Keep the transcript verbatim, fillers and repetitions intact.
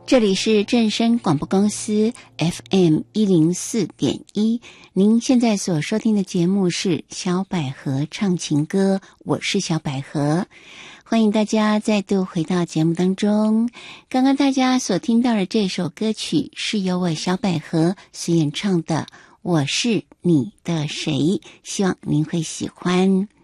这里是正声广播公司 F M 一零四点一，您现在所收听的节目是小百合唱情歌，我是小百合，欢迎大家再度回到节目当中。刚刚大家所听到的这首歌曲是由我小百合所演唱的《我是你的谁》，希望您会喜欢。